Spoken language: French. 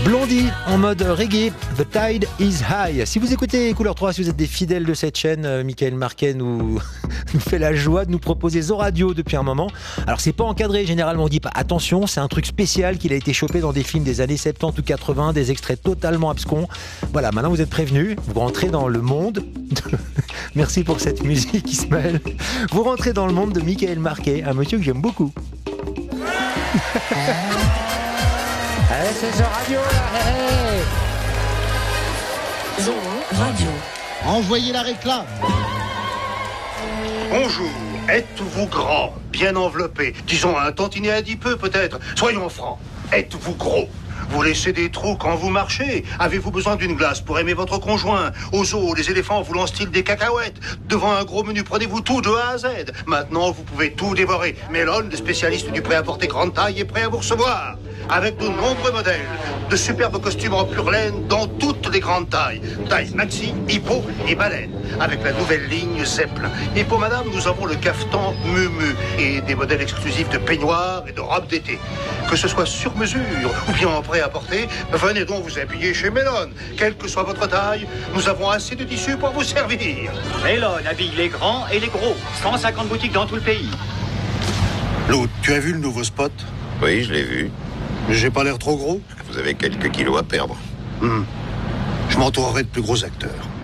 Blondie en mode reggae, The Tide is High. Si vous écoutez Couleur 3, si vous êtes des fidèles de cette chaîne, Michael Marquet nous fait la joie de nous proposer Zo Radio depuis un moment. Alors c'est pas encadré, généralement on dit pas attention, c'est un truc spécial qu'il a été chopé dans des films des années 70 ou 80, des extraits totalement abscons. Voilà, maintenant vous êtes prévenus, vous rentrez dans le monde merci pour cette musique Ismaël. Vous rentrez dans le monde de Michael Marquet, un monsieur que j'aime beaucoup. Allez, c'est Zo Radio là, hey. Zo Radio. Envoyez la réclame. Bonjour, êtes-vous grand, bien enveloppé, disons un tantinet adipeux peut-être, soyons francs, êtes-vous gros? Vous laissez des trous quand vous marchez? Avez-vous besoin d'une glace pour aimer votre conjoint? Au zoo, les éléphants vous lancent-ils des cacahuètes? Devant un gros menu, prenez-vous tout de A à Z. Maintenant, vous pouvez tout dévorer. Melon, le spécialiste du prêt-à-porter grande taille, est prêt à vous recevoir. Avec de nombreux modèles, de superbes costumes en pure laine dans toutes les grandes tailles. Taille maxi, hippo et baleine. Avec la nouvelle ligne Zeppelin. Et pour madame, nous avons le cafetan Mumu. Et des modèles exclusifs de peignoirs et de robes d'été. Que ce soit sur mesure ou bien en prêt-à-porter, venez donc vous habiller chez Melon. Quelle que soit votre taille, nous avons assez de tissus pour vous servir. Melon habille les grands et les gros. 150 boutiques dans tout le pays. Lou, tu as vu le nouveau spot? Oui, je l'ai vu. J'ai pas l'air trop gros? Vous avez quelques kilos à perdre. Je m'entourerai de plus gros acteurs.